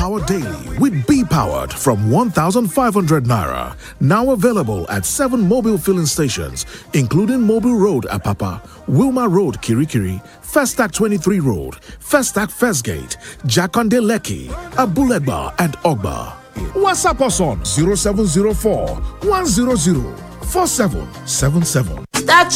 power daily with Be Powered from 1,500 naira. Now available at 7 mobile filling stations, including Mobile Road, Apapa, Wilma Road, Kirikiri, Festac 23 Road, Festac First Gate, Jakonde Lekki, Abulegba, and Ogba. WhatsApp us on 0704 100 4777.